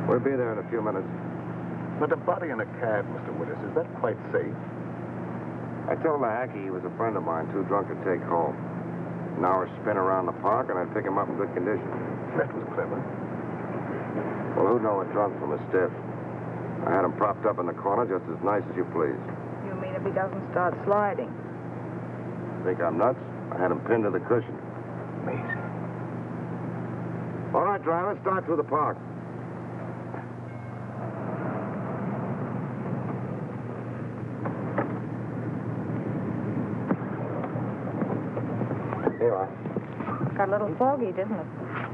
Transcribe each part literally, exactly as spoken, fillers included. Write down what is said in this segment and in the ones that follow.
We'll be there in a few minutes. But a body in a cab, Mister Willis, is that quite safe? I told the hacky he was a friend of mine, too drunk to take home. An hour spin around the park, and I'd pick him up in good condition. That was clever. Well, who'd know a drunk from a stiff? I had him propped up in the corner just as nice as you please. You mean if he doesn't start sliding? Think I'm nuts? I had him pinned to the cushion. Amazing. All right, driver, start through the park. Here you are. Got a little foggy, didn't it?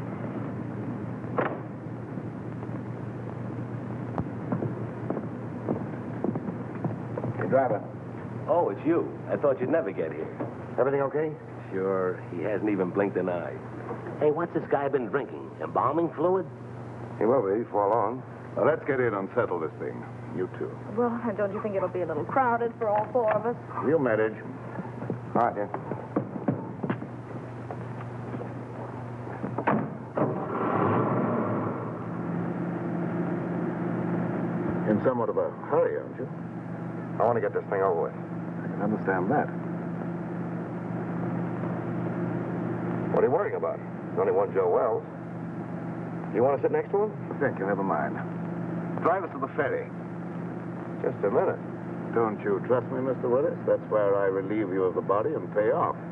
Hey, driver. Oh, it's you. I thought you'd never get here. Everything okay? Sure, he hasn't even blinked an eye. Hey, what's this guy been drinking? Embalming fluid? He will be before long. Now, let's get in and settle this thing. You two. Well, don't you think it'll be a little crowded for all four of us? We'll manage. All right, dear. In somewhat of a hurry, aren't you? I want to get this thing over with. I can understand that. What are you worrying about? There's only one Joe Wells. You want to sit next to him? Thank you, never mind. Drive us to the ferry. Just a minute. Don't you trust me, Mister Willis? That's where I relieve you of the body and pay off.